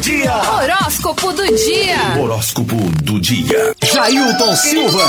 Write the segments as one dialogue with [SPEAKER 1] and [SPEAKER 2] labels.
[SPEAKER 1] dia.
[SPEAKER 2] Horóscopo do dia.
[SPEAKER 1] Horóscopo do dia. Jailton Silva.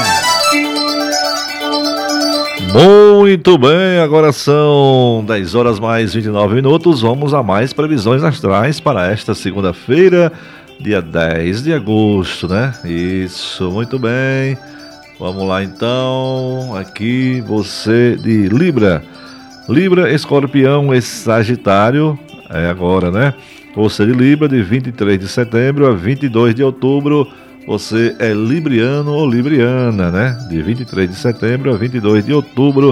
[SPEAKER 3] Muito bem, agora são 10 horas mais 29 minutos. Vamos a mais previsões astrais para esta segunda-feira, dia 10 de agosto, né? Isso, muito bem. Vamos lá então, aqui você de Libra. Libra, Escorpião e Sagitário, é agora, né? Você de Libra, de 23 de setembro a 22 de outubro, você é libriano ou libriana, né? De 23 de setembro a 22 de outubro.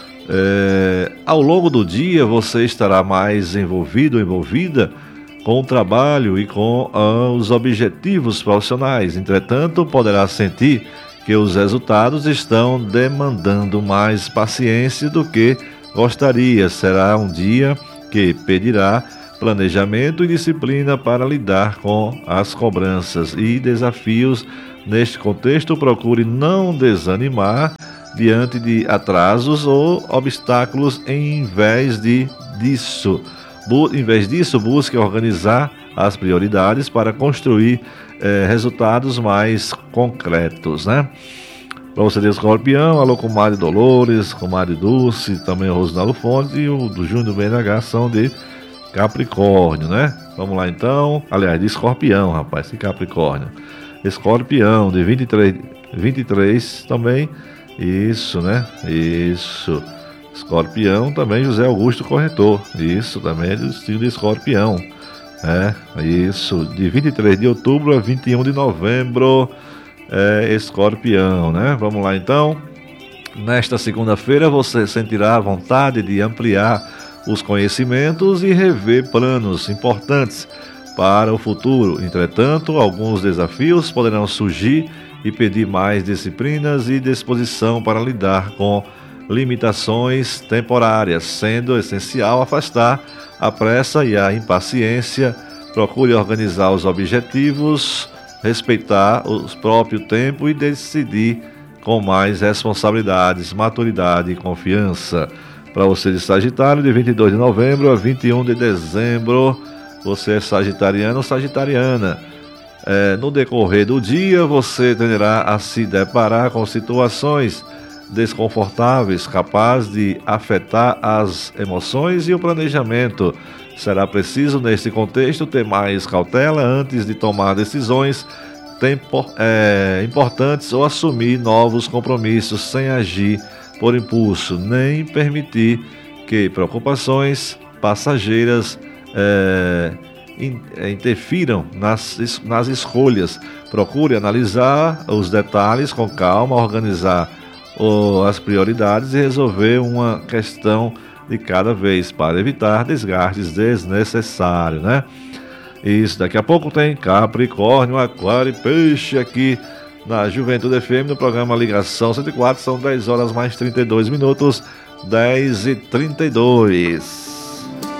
[SPEAKER 3] Ao longo do dia, você estará mais envolvida com o trabalho e com os objetivos profissionais. Entretanto, poderá sentir que os resultados estão demandando mais paciência do que gostaria. Será um dia que pedirá planejamento e disciplina para lidar com as cobranças e desafios. Neste contexto, procure não desanimar diante de atrasos ou obstáculos. Em vez disso, busque organizar as prioridades para construir resultados mais concretos, né? Para você de Escorpião, alô comadre Dolores, comadre Dulce, também o Rosinaldo Fontes e o do Júnior BNH são de Capricórnio, né? Vamos lá então, aliás, de Escorpião, rapaz, que Capricórnio. Escorpião, de 23 também, isso, né? Isso. Escorpião também, José Augusto Corretor, isso também é do signo de Escorpião. Isso, de 23 de outubro a 21 de novembro, Escorpião, né? Vamos lá então. Nesta segunda-feira você sentirá a vontade de ampliar os conhecimentos e rever planos importantes para o futuro. Entretanto, alguns desafios poderão surgir e pedir mais disciplinas e disposição para lidar com limitações temporárias, sendo essencial afastar a pressa e a impaciência. Procure organizar os objetivos, respeitar o próprio tempo e decidir com mais responsabilidades, maturidade e confiança. Para você de Sagitário, de 22 de novembro a 21 de dezembro, você é sagitariano ou sagitariana. No decorrer do dia, você tenderá a se deparar com situações desconfortáveis, capazes de afetar as emoções e o planejamento. Será preciso, neste contexto, ter mais cautela antes de tomar decisões importantes ou assumir novos compromissos sem agir por impulso, nem permitir que preocupações passageiras interfiram nas escolhas. Procure analisar os detalhes com calma, organizar as prioridades e resolver uma questão de cada vez para evitar desgastes desnecessários, né? Isso, daqui a pouco tem Capricórnio, Aquário e Peixe aqui na Juventude FM, no programa Ligação 104, são 10 horas mais 32 minutos, 10h32.